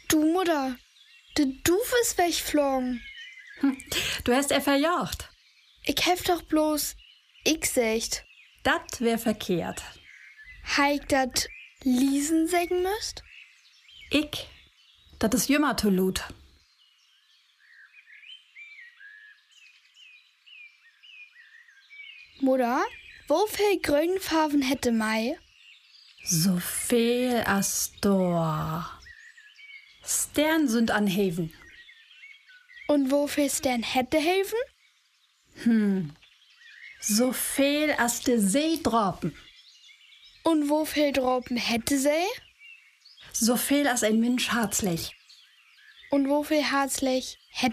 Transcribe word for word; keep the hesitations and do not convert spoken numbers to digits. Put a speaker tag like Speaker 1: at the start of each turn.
Speaker 1: Du Mutter, de Duf ist wegflogen.
Speaker 2: Hm, du hast er verjagt.
Speaker 1: Ich hef doch bloß ich secht.
Speaker 2: Dat wär verkehrt.
Speaker 1: Heik dat Liesen sägen müsst?
Speaker 2: Ich, dat is jümmer to lut.
Speaker 1: Mutter, wo viel grünen Farben hätte Mai?
Speaker 2: So viel as dor. Stern sind an Heven.
Speaker 1: Und wo viel Stern hätte helfen?
Speaker 2: Hm. So viel as de See droppen.
Speaker 1: Und wo viel Dropen hätte sie?
Speaker 2: So viel as ein Mensch herzlich.
Speaker 1: Und wo viel Herzlich